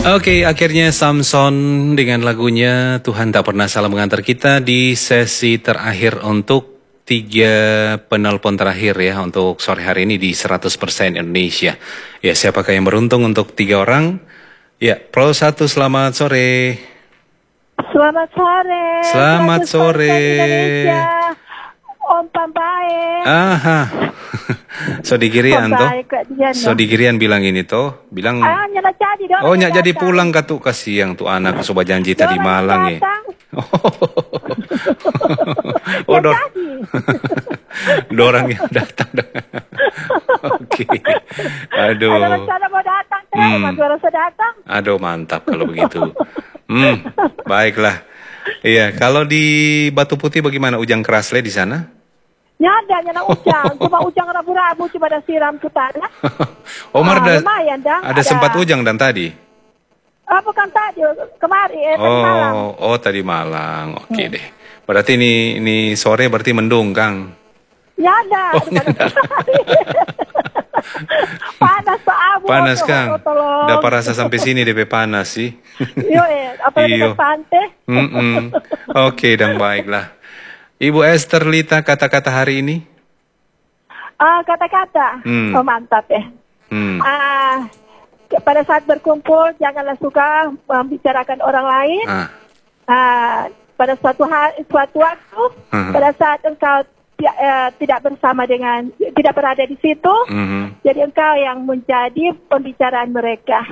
Oke, akhirnya Samson dengan lagunya Tuhan Tak Pernah Salah Mengantar kita di sesi terakhir untuk 3 penelpon terakhir ya untuk sore hari ini di 100% Indonesia. Ya, siapakah yang beruntung untuk 3 orang? Ya, Pro 1 selamat sore. Selamat sore. Selamat sore. Indonesia. Om Pambae. Aha. So digirian toh. So digirian bilang ini toh, bilang nyana jadi dong. oh nyak jadi pulang katu kasihan tuh anak coba janji tadi Malang ya. Oh dorang yang datang. Oke. Aduh. Ada rencana mau datang datang. Aduh mantap kalau begitu. Baiklah. Iya, kalau di Batu Putih bagaimana ujang kerasle di sana? Nyana ujang, cuma ujang rabu-rabu coba ada siram ke tanah. Omar lumayan dong. Ada sempat ujang dan tadi? Bukan tadi, kemarin. Oh, tadi malam. Tadi malam. Oke deh. Berarti ini sore berarti mendung, Kang. Nyana. Oh, Panas Pak Abu. Panas Kang. Dapat rasa sampai sini DP panas sih. Apalagi di pantai. Oke, dan baiklah. Ibu Esther Lita, kata-kata hari ini? Kata-kata. Oh, mantap ya. Pada saat berkumpul janganlah suka membicarakan orang lain. Pada suatu waktu, pada saat engkau tidak bersama tidak berada di situ, jadi engkau yang menjadi pembicaraan mereka.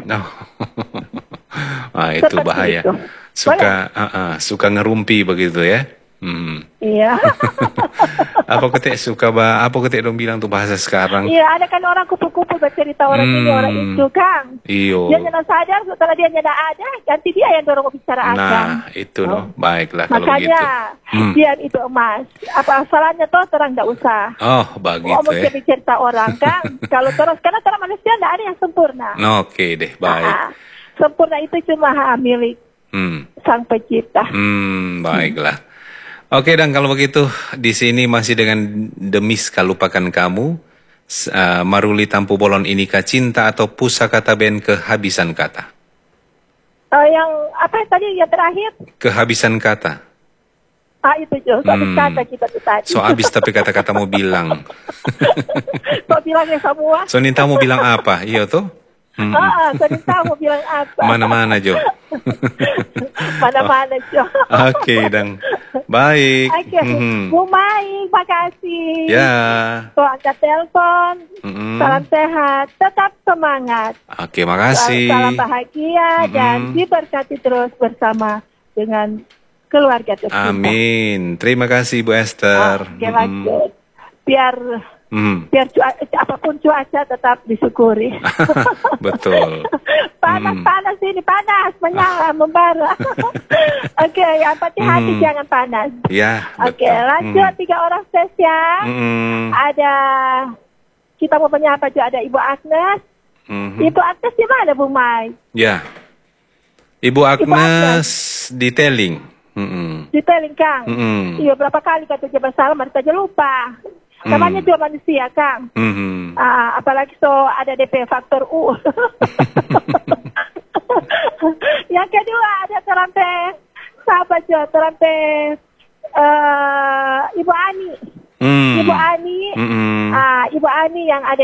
Itu bahaya. Itu. Suka ngerumpi begitu ya. Iya. Apa ketik dong bilang tuh bahasa sekarang? Iya, ada kan orang kumpul-kumpul bercerita orang ini orang itu, Kang. Iyo. Dia nyana sadar setelah dia nyana ada, ganti dia yang dorong bicara akan. Nah, itu loh. Baiklah kalau makanya, gitu. dia itu emas. Apa salahnya toh terang enggak usah. Oh, begitu ya. Mau cerita orang, Kang. Kalau terus karena manusia enggak ada yang sempurna. Oke deh, baik. Sempurna itu cuma milik Sang Pencipta. Baiklah. Oke, dan kalau begitu di sini masih dengan Demis Kalupakan Kamu, Maruli Tampu Bolon Inikah Cinta atau Pusakata Band Kehabisan Kata. Yang apa tadi yang terakhir? Kehabisan kata. Itu juga habis kata kita tuh tadi. So habis tapi kata-kata mau bilang. Kok bilangnya semua? So Ninta mau bilang apa? Iya tuh? So Ninta mau bilang apa? Mana-mana Jo. Mana-mana Jo. Oke, dan baik. Bu Mai, makasih. Ya. Kau angkat telepon. Salam sehat, tetap semangat. Oke, makasih. Salam bahagia dan diberkati terus bersama dengan keluarga tercinta. Amin. Terima kasih Bu Esther. Oke, lanjut. Biar apapun cuaca tetap disyukuri. Betul. Panas ini panas, menyala, membara. Oke, yang penting hati jangan panas. Ya. Oke, lanjut 3 orang spesial. Ada kita mau menyapa juga ada Ibu Agnes. Ibu Agnes di mana Bu Mai? Ya. Ibu Agnes di Teling. Di Teling, Kang. Iya, berapa kali kata dia bersalam, harus saja lupa. Namanya juga manusia, Kang. Apalagi ada DP faktor U. Yang kedua ada terampe sahabat Jo, terampe Ibu Ani. Ibu Ani yang ada